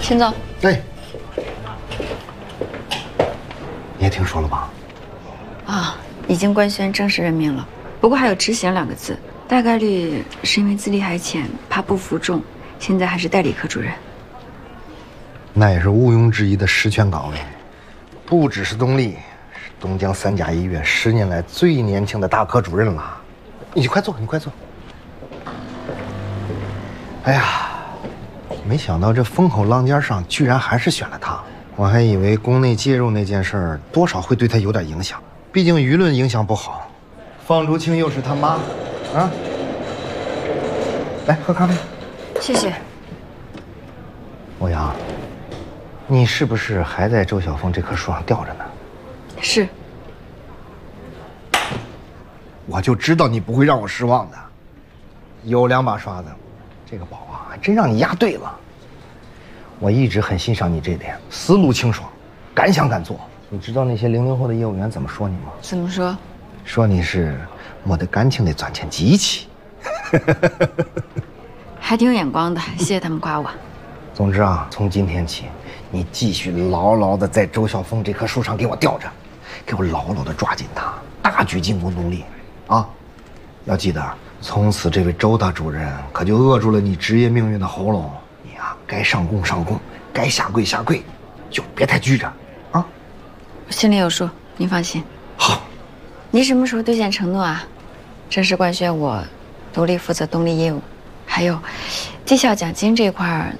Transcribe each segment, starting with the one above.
秦总， 哎，你也听说了吧？ 啊，已经官宣正式任命了，不过还有执行2个字，大概率是因为资历还浅，怕不服众，现在还是代理科主任。 那也是毋庸置疑的实权岗位，不只是东丽，是东江3甲医院10年来最年轻的大科主任了。你快坐，你快坐。哎呀，没想到这风口浪尖上居然还是选了他，我还以为宫内介入那件事儿多少会对他有点影响，毕竟舆论影响不好。方竹青又是他妈，啊！来喝咖啡。 谢谢。 欧阳，你是不是还在周晓峰这棵树上吊着呢？ 是。 我就知道你不会让我失望的。有2把刷子，这个宝啊，还真让你押对了。我一直很欣赏你这点，思路清爽，敢想敢做。你知道那些00后的业务员怎么说你吗？ 怎么说？ 说你是没得感情的赚钱机器。 还挺有眼光的，谢谢他们夸我。 总之啊，从今天起，你继续牢牢的在周晓峰这棵树上给我吊着，给我牢牢的抓紧他，大举进攻东丽，啊！要记得，从此这位周大主任可就扼住了你职业命运的喉咙。你啊，该上供上供，该下跪下跪，就别太拘着，啊！ 我心里有数，您放心。 好。 您什么时候兑现承诺啊？正式官宣我独立负责东丽业务，还有绩效奖金这块儿。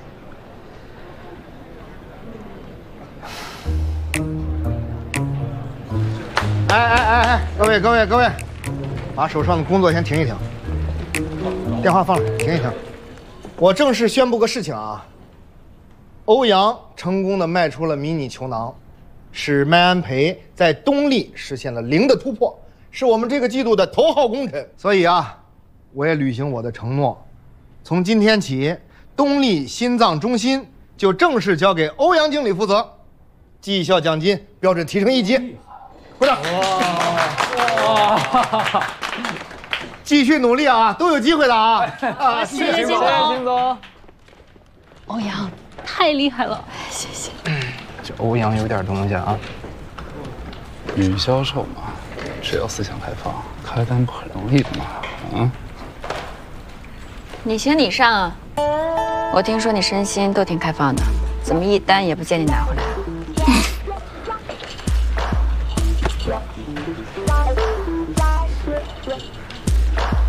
哎，各位，把手上的工作先停一停，电话放了，停一停。我正式宣布个事情啊，欧阳成功的卖出了迷你球囊，使麦安培在东丽实现了0的突破，是我们这个季度的头号功臣。所以啊，我也履行我的承诺，从今天起，东丽心脏中心就正式交给欧阳经理负责，绩效奖金标准提升1级。鼓掌！哇！继续努力啊，都有机会的啊！ 谢谢秦总。欧阳太厉害了， 谢谢。 这欧阳有点东西啊。女销售嘛，只要思想开放，开单不很容易的嘛。嗯。 你行你上啊！我听说你身心都挺开放的，怎么一单也不见你拿回来？